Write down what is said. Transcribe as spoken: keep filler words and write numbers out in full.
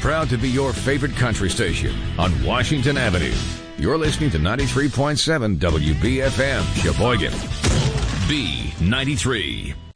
proud to be your favorite country station on Washington Avenue. You're listening to ninety-three point seven W B F M, Sheboygan. B ninety-three.